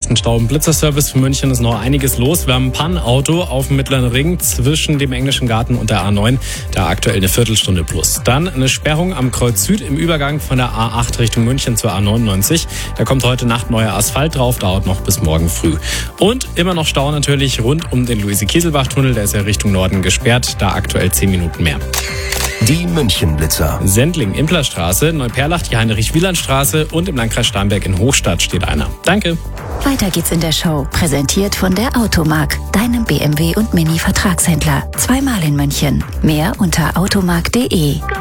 echten Stau- und Blitzerservice für München ist noch einiges los. Wir haben ein Pan-Auto auf dem Mittleren Ring zwischen dem Englischen Garten und der A9. Da aktuell eine Viertelstunde plus. Dann eine Sperrung am Kreuz Süd im Übergang von der A8 Richtung München zur A99. Da kommt heute Nacht neuer Asphalt drauf, dauert noch bis morgen früh. Und immer noch Stau natürlich rund um den Luise-Kieselbach-Tunnel. Der ist ja Richtung Norden gesperrt. Da aktuell 10 Minuten mehr. Die München-Blitzer. Sendling, Implerstraße, Neuperlach, die Heinrich-Wieland-Straße und im Landkreis Starnberg in Hochstadt steht einer. Danke. Weiter geht's in der Show. Präsentiert von der Automark, deinem BMW und Mini-Vertragshändler. Zweimal in München. Mehr unter automark.de.